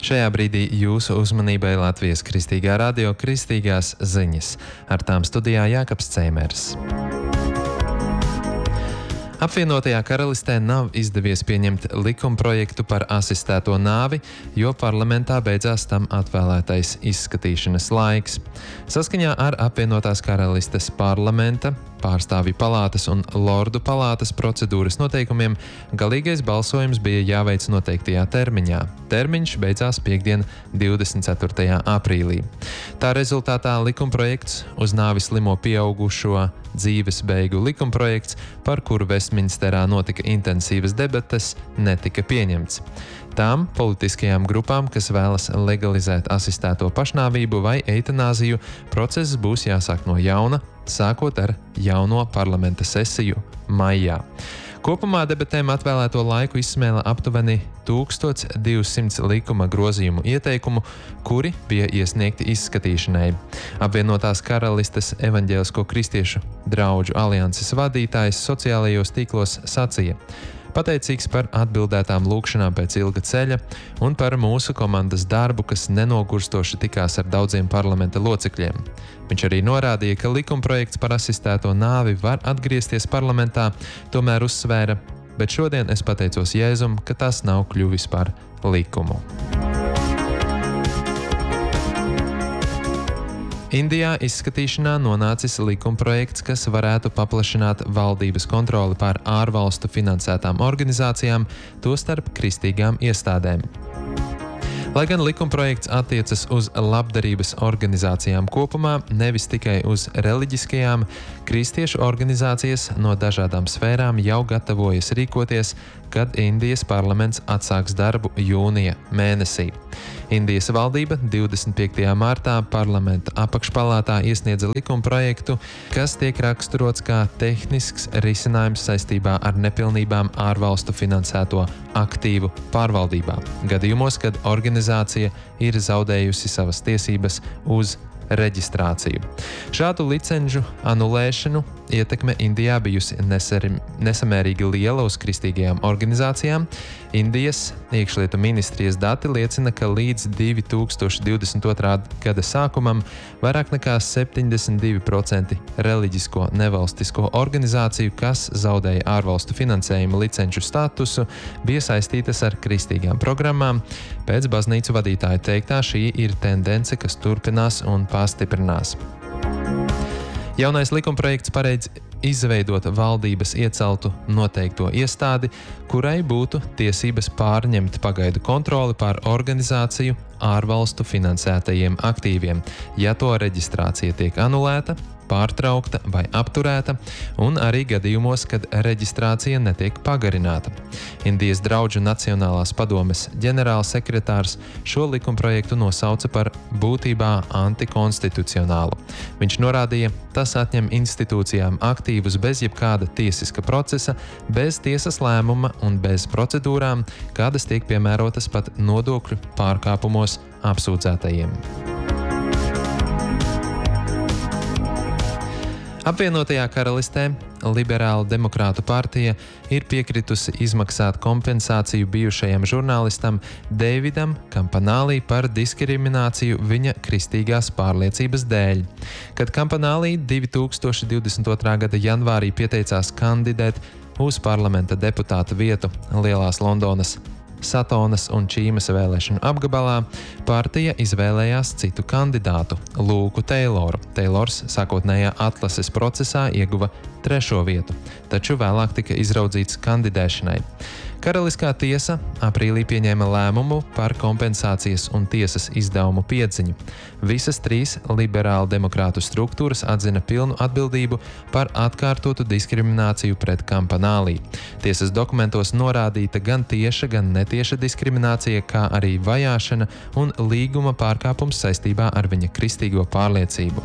Šajā brīdī jūsu uzmanībai Latvijas Kristīgā radio Kristīgās ziņas. Ar tām studijā Jākaps Ceimers. Apvienotajā karalistē nav izdevies pieņemt likumprojektu par asistēto nāvi, jo parlamentā beidzās tam atvēlētais izskatīšanas laiks. Saskaņā ar apvienotās karalistes parlamenta, pārstāvju palātas un lordu palātas procedūras noteikumiem galīgais balsojums bija jāveic noteiktajā termiņā. Termiņš beidzās piektdien 24. aprīlī. Tā rezultātā likumprojekts uz nāvi slimo pieaugušo dzīves beigu likumprojekts, par kuru Vestminsterā notika intensīvas debates, netika pieņemts. Tām politiskajām grupām, kas vēlas legalizēt asistēto pašnāvību vai eitanāziju, process būs jāsāk no jauna, sākot ar jauno parlamenta sesiju maijā. Kopumā debatēm atvēlēto laiku izsmēla aptuveni 1200 likuma grozījumu ieteikumu, kuri bija iesniegti izskatīšanai. Apvienotās karalistes evaņģēlisko kristiešu draugu alianses vadītājs sociālajos tīklos sacīja: pateicīgs par atbildētām lūgšanām pēc ilga ceļa un par mūsu komandas darbu, kas nenogurstoši tikās ar daudziem parlamenta locekļiem. Viņš arī norādīja, ka likumprojekts par asistēto nāvi var atgriezties parlamentā, tomēr uzsvēra: bet šodien es pateicos Jēzum, ka tas nav kļuvis par likumu. Indijā izskatīšanā nonācis likumprojekts, kas varētu paplašināt valdības kontroli pār ārvalstu finansētām organizācijām, tostarp kristīgām iestādēm. Lai gan likumprojekts attiecas uz labdarības organizācijām kopumā, nevis tikai uz reliģiskajām, kristiešu organizācijas no dažādām sfērām jau gatavojas rīkoties, kad Indijas parlaments atsāks darbu jūnija mēnesī. Indijas valdība 25. martā parlamenta apakšpalātā iesniedza likumprojektu, kas tiek raksturots kā tehnisks risinājums saistībā ar nepilnībām ārvalstu finansēto aktīvu pārvaldībā, gadījumos, kad organizācija ir zaudējusi savas tiesības uz reģistrāciju. Šādu licenžu anulēšanu ietekme Indijā bijusi nesamērīgi liela uz kristīgajām organizācijām. Indijas iekšlietu ministrijas dati liecina, ka līdz 2022. gada sākumam vairāk nekā 72% reliģisko nevalstisko organizāciju, kas zaudēja ārvalstu finansējumu licenču statusu, bija saistītas ar kristīgām programmām. Pēc baznīcu vadītāja teiktā, šī ir tendence, kas turpinās un pastiprinās. Jaunais likumprojekts paredz izveidot valdības ieceltu noteikto iestādi, kurai būtu tiesības pārņemt pagaidu kontroli pār organizāciju ārvalstu finansētajiem aktīviem, ja to reģistrācija tiek anulēta, pārtraukta vai apturēta, un arī gadījumos, kad reģistrācija netiek pagarināta. Indijas draugu Nacionālās padomes ģenerālsekretārs šo likumprojektu nosauca par būtībā antikonstitucionālu. Viņš norādīja, tas atņem institūcijām aktīvus bez jebkāda tiesiska procesa, bez tiesas lēmuma un bez procedūrām, kādas tiek piemērotas pat nodokļu pārkāpumos apsūdzētajiem. Apvienotajā karalistē Liberāla demokrātu partija ir piekritusi izmaksāt kompensāciju bijušajam žurnālistam Davidam Kampanālī par diskrimināciju viņa kristīgās pārliecības dēļ. Kad Kampanālī 2022. gada janvārī pieteicās kandidēt uz parlamenta deputāta vietu Lielās Londonas Satonas un Čīmas vēlēšanu apgabalā, partija izvēlējās citu kandidātu – Lūku Teiloru. Teilors sākotnējā atlases procesā ieguva 3. vietu, taču vēlāk tika izraudzīts kandidēšanai. Karaliskā tiesa aprīlī pieņēma lēmumu par kompensācijas un tiesas izdevumu piedziņu. Visas 3 liberāla demokrātu struktūras atzina pilnu atbildību par atkārtotu diskrimināciju pret Kampanālī. Tiesas dokumentos norādīta gan tieša, gan netieša diskriminācija, kā arī vajāšana un līguma pārkāpums saistībā ar viņa kristīgo pārliecību.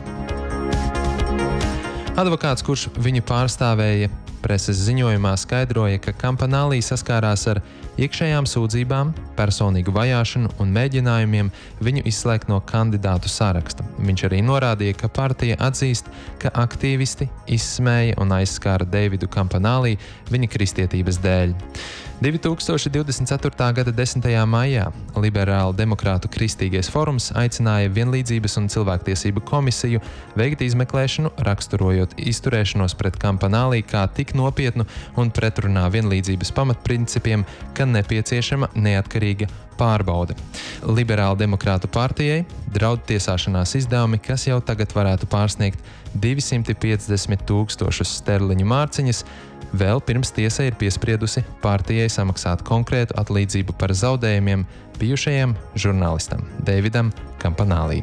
Advokāts, kurš viņu pārstāvēja, preses ziņojumā skaidroja, ka Kampanālī saskārās ar iekšējām sūdzībām, personīgu vajāšanu un mēģinājumiem viņu izslēgt no kandidātu saraksta. Viņš arī norādīja, ka partija atzīst, ka aktīvisti izsmēja un aizskāra Davidu Kampanālī viņa kristietības dēļ. 2024. gada 10. maijā Liberāla demokrātu Kristīgais forums aicināja Vienlīdzības un cilvēktiesību komisiju veikt izmeklēšanu, raksturojot izturēšanos pret Kampanālī kā tik nopietnu un pretrunā vienlīdzības pamatprincipiem, ka nepieciešama neatkarīga pārbaude. Liberāla demokrātu partijai draud tiesāšanās izdevumi, kas jau tagad varētu pārsniegt 250,000 sterliņu mārciņas. Vēl pirms tiesa ir piespriedusi partijai samaksāt konkrētu atlīdzību par zaudējumiem bijušajam žurnālistam Davidam Kampanālī.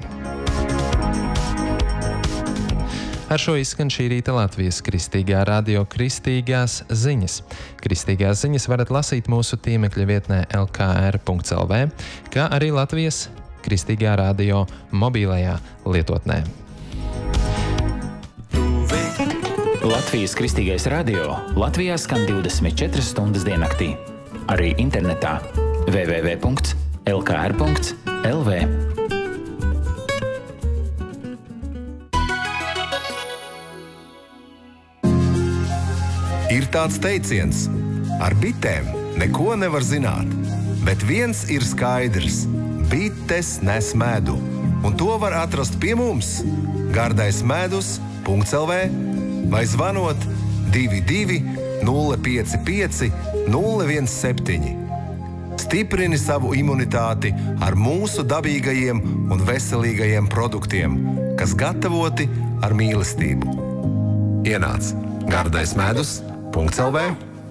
Ar šo izskan šī rīta Latvijas Kristīgā radio Kristīgās ziņas. Kristīgās ziņas varat lasīt mūsu tīmekļa vietnē lkr.lv, kā arī Latvijas Kristīgā radio mobilajā lietotnē. Latvijas Kristīgais radio Latvijā skan 24 stundas diennaktī. Arī internetā www.lkr.lv. Ir tāds teiciens: ar bitēm neko nevar zināt, bet viens ir skaidrs – bites nes medu, un to var atrast pie mums gardaismedus.lv vai zvanot 22 055 017. Stiprini savu imunitāti ar mūsu dabīgajiem un veselīgajiem produktiem, kas gatavoti ar mīlestību. Ienāc gardaismedus.lv.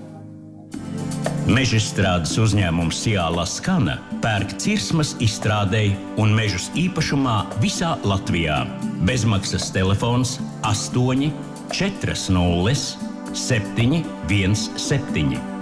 Mežstrādes uzņēmums Ciāla Skana pērk cirsmas izstrādei un mežus īpašumā visā Latvijā. Bezmaksas telefons 8 40 717.